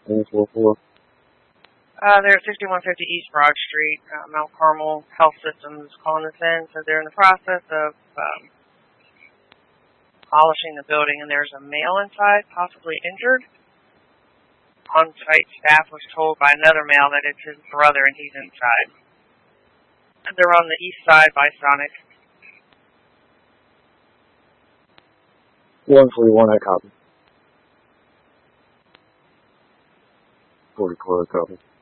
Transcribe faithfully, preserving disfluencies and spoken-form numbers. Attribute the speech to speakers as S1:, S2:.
S1: Any four four?
S2: Uh, they're at fifty-one fifty East Broad Street, uh, Mount Carmel Health Systems calling us in. So they're in the process of um, polishing the building, and there's a male inside, possibly injured. On-site staff was told by another male that it's his brother and he's inside. And they're on the east side by Sonic.
S1: one forty-one, I copy. forty Cora copy.